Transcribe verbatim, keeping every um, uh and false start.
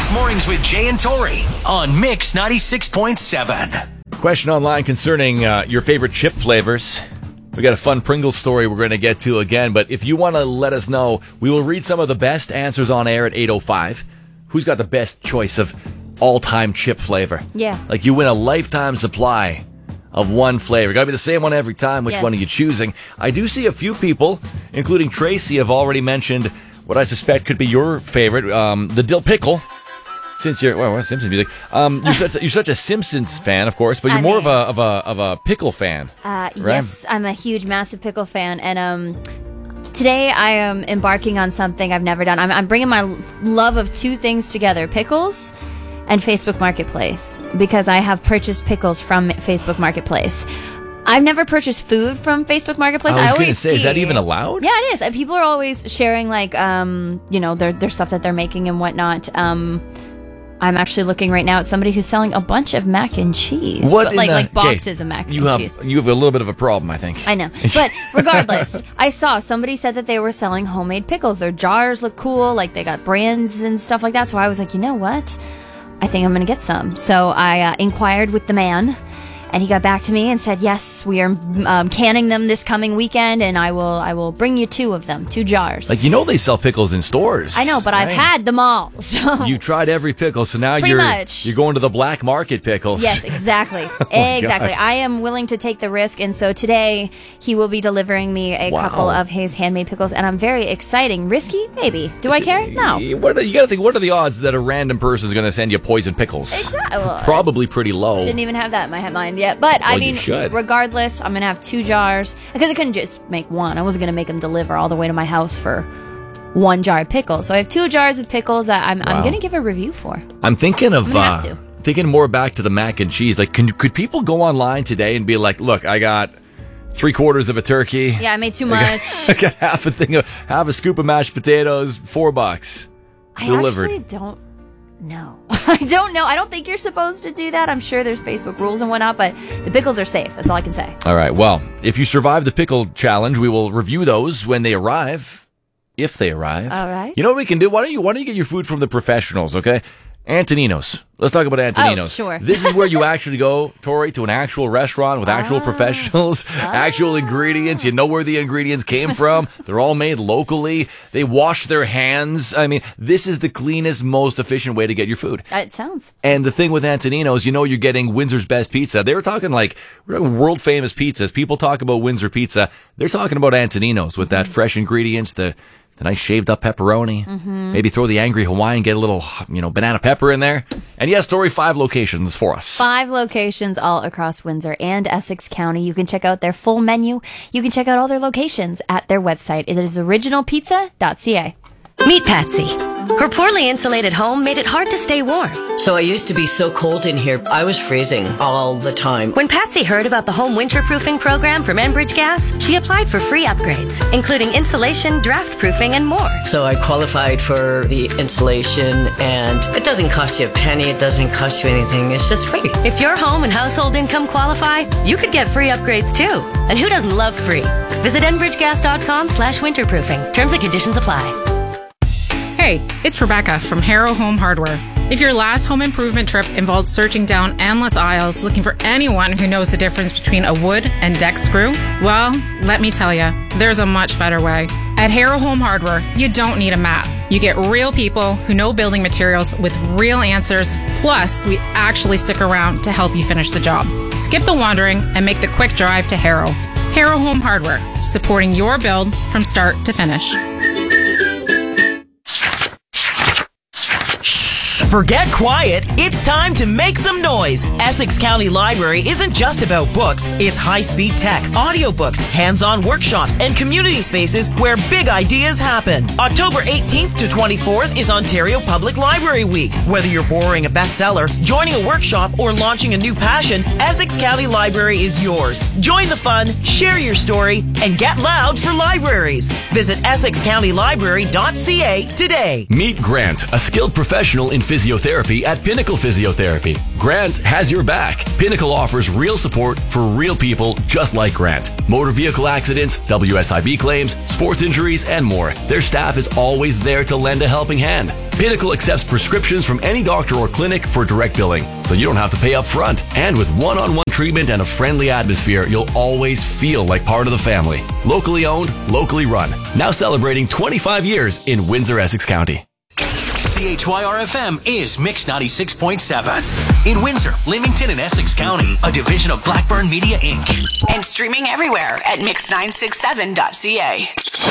Mix Mornings with Jay and Tori on Mix ninety-six point seven. Question online concerning uh, your favorite chip flavors. We got a fun Pringles story we're going to get to again, but if you want to let us know, we will read some of the best answers on air at eight oh five. Who's got the best choice of all-time chip flavor? Yeah. Like you win a lifetime supply of one flavor. Got to be the same one every time. Which yes. one are you choosing? I do see a few people, including Tracy, have already mentioned what I suspect could be your favorite, um, the dill pickle. Since you're well, what's Simpsons music? Um, you're such, you're such a Simpsons fan, of course, but you're I more mean, of a of a of a pickle fan. Uh, right? Yes, I'm a huge, massive pickle fan, and um, today I am embarking on something I've never done. I'm, I'm bringing my love of two things together: pickles and Facebook Marketplace, because I have purchased pickles from Facebook Marketplace. I've never purchased food from Facebook Marketplace. I was I going to always say, see, is that even allowed? Yeah, it is. Uh, People are always sharing, like, um, you know, their their stuff that they're making and whatnot. Um, I'm actually looking right now at somebody who's selling a bunch of mac and cheese. What but in like the, like boxes okay, of mac you and have, cheese. You have a little bit of a problem, I think. I know. But regardless, I saw somebody said that they were selling homemade pickles. Their jars look cool, like they got brands and stuff like that. So I was like, you know what? I think I'm going to get some. So I uh, inquired with the man, and he got back to me and said, yes, we are um, canning them this coming weekend, and I will I will bring you two of them, two jars. Like, you know they sell pickles in stores. I know, but right? I've had them all. So You tried every pickle, so now Pretty you're much. you're going to the black market pickles. Yes, exactly. Oh my exactly. gosh. I am willing to take the risk, and so today he will be delivering me a Wow. couple of his handmade pickles, and I'm very exciting. Risky? Maybe. Do I care? No. What are, you got to think, what are the odds that a random person is going to send you poison pickles? Exactly. Well, Probably pretty low. Didn't even have that in my mind yet. But, I Well, you mean, should. regardless, I'm going to have two jars, because I couldn't just make one. I wasn't going to make them deliver all the way to my house for one jar of pickles. So I have two jars of pickles that I'm, I'm Wow. going to give a review for. I'm thinking of I'm gonna uh, have to. thinking more back to the mac and cheese. Like, can, could people go online today and be like, "Look, I got three quarters of a turkey. Yeah, I made too I got, much. I got half a thing of half a scoop of mashed potatoes, four bucks I delivered." actually don't know. I don't know. I don't think you're supposed to do that. I'm sure there's Facebook rules and whatnot, but the pickles are safe. That's all I can say. All right. Well, if you survive the pickle challenge, we will review those when they arrive, if they arrive. All right. You know what we can do? Why don't you Why don't you get your food from the professionals? Okay. Antoninos. Let's talk about Antoninos. Oh, sure. This is where you actually go, Tori, to an actual restaurant with actual Ah. professionals, actual ingredients. You know where the ingredients came from. They're all made locally. They wash their hands. I mean, this is the cleanest, most efficient way to get your food. Uh, It sounds. And the thing with Antoninos, you know you're getting Windsor's best pizza. They were talking like we're talking world famous pizzas. People talk about Windsor pizza. They're talking about Antoninos with that fresh ingredients, the the nice shaved up pepperoni. Mm-hmm. Maybe throw the angry Hawaiian, get a little, you know, banana pepper in there. And yes, Tori, five locations for us. Five locations all across Windsor and Essex County. You can check out their full menu. You can check out all their locations at their website. It is original pizza dot c a. Meet Patsy. Her poorly insulated home made it hard to stay warm. So I used to be so cold in here, I was freezing all the time. When Patsy heard about the home winterproofing program from Enbridge Gas, she applied for free upgrades, including insulation, draft proofing, and more. So I qualified for the insulation, and it doesn't cost you a penny, it doesn't cost you anything, it's just free. If your home and household income qualify, you could get free upgrades too. And who doesn't love free? Visit enbridgegas.com slash winterproofing. Terms and conditions apply. Hey, it's Rebecca from Harrow Home Hardware. If your last home improvement trip involved searching down endless aisles looking for anyone who knows the difference between a wood and deck screw, well, let me tell you, there's a much better way. At Harrow Home Hardware, you don't need a map. You get real people who know building materials with real answers, plus we actually stick around to help you finish the job. Skip the wandering and make the quick drive to Harrow. Harrow Home Hardware, supporting your build from start to finish. Forget quiet. It's time to make some noise. Essex County Library isn't just about books. It's high-speed tech, audiobooks, hands-on workshops, and community spaces where big ideas happen. October eighteenth to twenty-fourth is Ontario Public Library Week. Whether you're borrowing a bestseller, joining a workshop, or launching a new passion, Essex County Library is yours. Join the fun, share your story, and get loud for libraries. Visit essex county library dot c a today. Meet Grant, a skilled professional in physiotherapy at Pinnacle Physiotherapy. Grant has your back. Pinnacle offers real support for real people just like Grant. Motor vehicle accidents, W S I B claims, sports injuries, and more. Their staff is always there to lend a helping hand. Pinnacle accepts prescriptions from any doctor or clinic for direct billing, so you don't have to pay up front. And with one-on-one treatment and a friendly atmosphere, you'll always feel like part of the family. Locally owned, locally run. Now celebrating twenty-five years in Windsor, Essex County. C H Y R F M is Mix ninety-six point seven. In Windsor, Leamington, and Essex County, a division of Blackburn Media, Incorporated. And streaming everywhere at mix nine six seven dot c a.